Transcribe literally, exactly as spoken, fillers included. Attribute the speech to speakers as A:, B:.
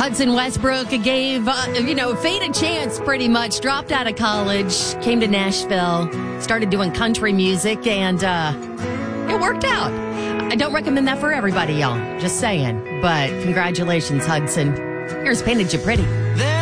A: Hudson Westbrook gave, uh, you know, fate a chance pretty much, dropped out of college, came to Nashville, started doing country music, and uh, it worked out. I don't recommend that for everybody, y'all. Just saying. But congratulations, Hudson. Here's Painted You Pretty.